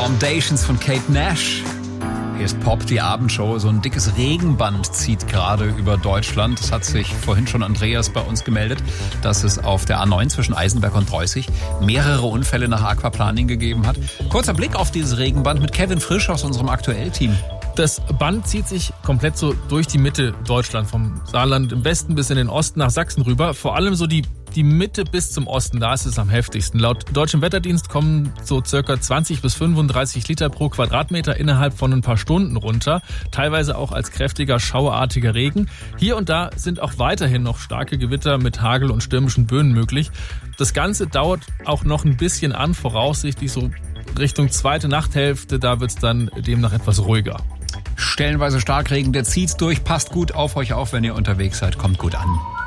Foundations von Kate Nash. Hier ist Pop, die Abendshow. So ein dickes Regenband zieht gerade über Deutschland. Es hat sich vorhin schon Andreas bei uns gemeldet, dass es auf der A9 zwischen Eisenberg und Preußig mehrere Unfälle nach Aquaplaning gegeben hat. Kurzer Blick auf dieses Regenband mit Kevin Frisch aus unserem Aktuell-Team. Das Band zieht sich komplett so durch die Mitte Deutschland, vom Saarland im Westen bis in den Osten nach Sachsen rüber. Vor allem so die Mitte bis zum Osten, da ist es am heftigsten. Laut Deutschem Wetterdienst kommen so circa 20 bis 35 Liter pro Quadratmeter innerhalb von ein paar Stunden runter. Teilweise auch als kräftiger, schauerartiger Regen. Hier und da sind auch weiterhin noch starke Gewitter mit Hagel und stürmischen Böen möglich. Das Ganze dauert auch noch ein bisschen an, voraussichtlich so Richtung zweite Nachthälfte. Da wird es dann demnach etwas ruhiger. Stellenweise Starkregen, der zieht durch, passt gut auf euch auf, wenn ihr unterwegs seid, kommt gut an.